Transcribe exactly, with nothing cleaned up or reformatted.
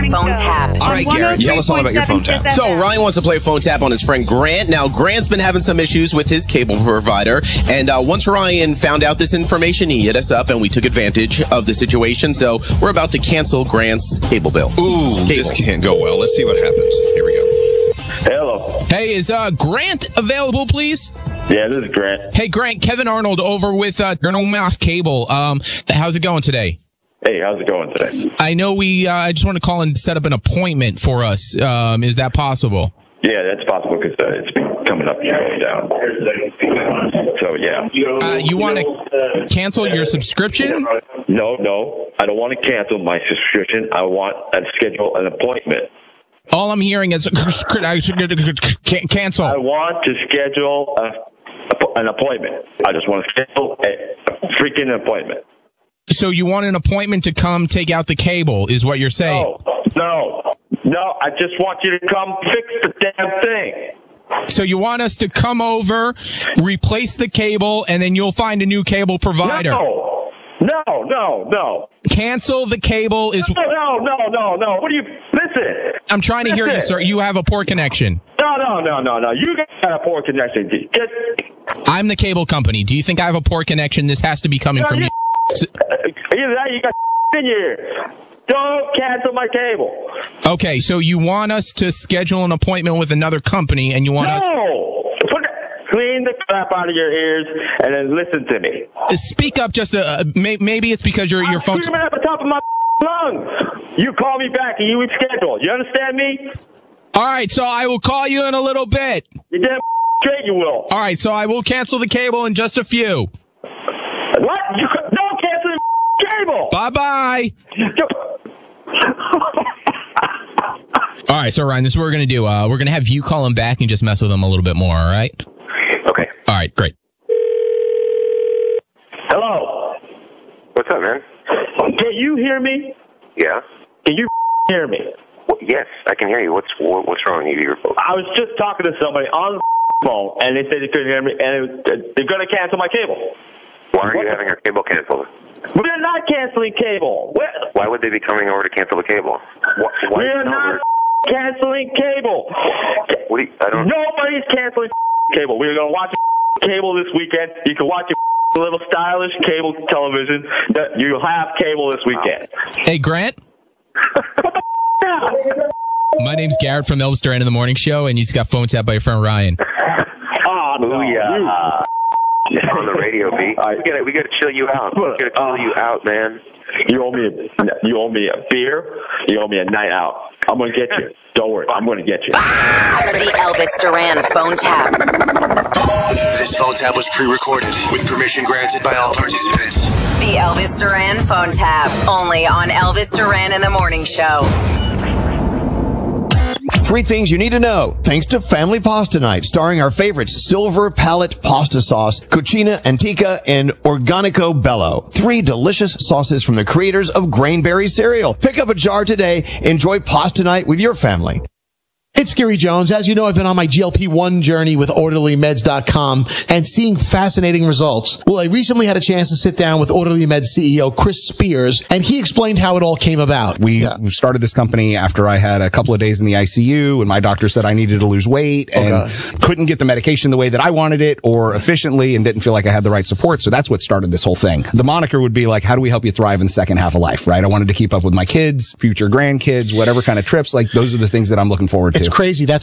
phone tap. All right, Garrett, tell us all about your phone tap. So Ryan wants to play phone tap on his friend Grant. Now, Grant's been having some issues with his cable provider, and uh, once Ryan found out this information, he hit us up, and we took advantage of the situation. So we're about to cancel Grant's cable bill. Ooh, cable. This can't go well. Let's see what happens. Here we go. Hello. Hey, is uh, Grant available, please? Yeah, this is Grant. Hey, Grant, Kevin Arnold over with uh, Mouse Cable. Um, how's it going today? Hey, how's it going today? I know we, uh, I just want to call and set up an appointment for us. Um, is that possible? Yeah, that's possible because uh, it's been coming up and going down. So, yeah. Uh, you want to cancel your subscription? No, no. I don't want to cancel my subscription. I want to schedule an appointment. All I'm hearing is cancel. I want to schedule a, an appointment. I just want to schedule a, a freaking appointment. So you want an appointment to come take out the cable, is what you're saying? No, no, no. I just want you to come fix the damn thing. So you want us to come over, replace the cable, and then you'll find a new cable provider? No, no, no, no. Cancel the cable is... No, no, no, no, no. What do you... Listen. I'm trying to listen. hear you, sir. You have a poor connection. No, no, no, no, no. You got a poor connection. Just... I'm the cable company. Do you think I have a poor connection? This has to be coming no, from you... you. Either that, you got in your ears. Don't cancel my cable. Okay, so you want us to schedule an appointment with another company, and you want no. us... No! Put clean the crap out of your ears, and then listen to me. Speak up just a... Uh, may, maybe it's because your, your phone's... I'm screaming at the top of my lungs. You call me back, and you reschedule. You understand me? All right, so I will call you in a little bit. You damn straight you will. All right, so I will cancel the cable in just a few. What? You, don't cancel the cable. Bye-bye. All right, so Ryan, this is what we're going to do. Uh, we're going to have you call him back and just mess with him a little bit more, all right? Okay. All right, great. Hello. What's up, man? Can you hear me? Yeah. Can you hear me? Well, yes, I can hear you. What's what, what's wrong? You, you're... I was just talking to somebody on the phone, and they said they couldn't hear me, and it, they're going to cancel my cable. Why are what? you having your cable canceled? We're not canceling cable. We're, why would they be coming over to cancel the cable? Why, why we're not canceling cable. What do you, I don't... Nobody's canceling cable. We're going to watch cable this weekend. You can watch a little stylish cable television. That you'll have cable this weekend. Hey, Grant? My name's Garrett from Elvis Duran in the Morning Show, and you just got phone tapped by your friend Ryan. Oh, no. Yeah. On the radio, B. Right. We gotta, we gotta chill you out. We gotta chill uh, you out, man. You owe me, a, you owe me a beer. You owe me a night out. I'm gonna get you. Don't worry, I'm gonna get you. The Elvis Duran phone tap. This phone tap was pre-recorded with permission granted by all participants. The Elvis Duran phone tap, only on Elvis Duran in the Morning Show. Three things you need to know, thanks to Family Pasta Night, starring our favorites, Silver Palette Pasta Sauce, Cucina Antica, and Organico Bello. Three delicious sauces from the creators of Grainberry cereal. Pick up a jar today. Enjoy Pasta Night with your family. It's Gary Jones. As you know, I've been on my G L P one journey with orderly meds dot com and seeing fascinating results. Well, I recently had a chance to sit down with Orderly Meds C E O Chris Spears, and he explained how it all came about. We yeah. started this company after I had a couple of days in the I C U, and my doctor said I needed to lose weight and okay. couldn't get the medication the way that I wanted it or efficiently and didn't feel like I had the right support. So that's what started this whole thing. The moniker would be like, how do we help you thrive in the second half of life, right? I wanted to keep up with my kids, future grandkids, whatever kind of trips. Like, those are the things that I'm looking forward to. It's crazy. That's